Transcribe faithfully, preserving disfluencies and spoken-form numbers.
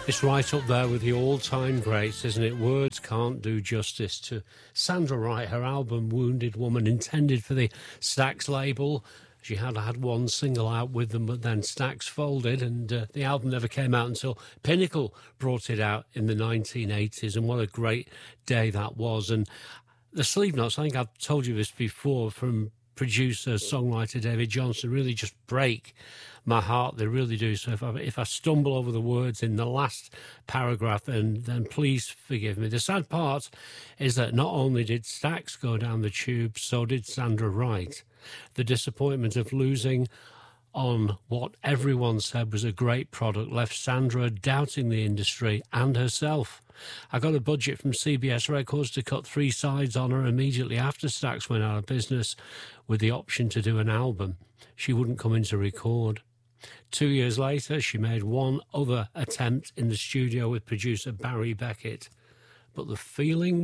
It's right up there with the all-time greats, isn't it? Words can't do justice to Sandra Wright. Her album Wounded Woman, intended for the Stax label. She had had one single out with them, but then Stax folded, and uh, the album never came out until Pinnacle brought it out in the nineteen eighties, and what a great day that was. And the sleeve notes, I think I've told you this before, from producer, songwriter David Johnson, really just break my heart. They really do. So if I, if I stumble over the words in the last paragraph, then, then please forgive me. The sad part is that not only did Stax go down the tube, so did Sandra Wright. The disappointment of losing on what everyone said was a great product left Sandra doubting the industry and herself. I got a budget from C B S Records to cut three sides on her immediately after Stax went out of business, with the option to do an album. She wouldn't come in to record. Two years later, she made one other attempt in the studio with producer Barry Beckett. But the feeling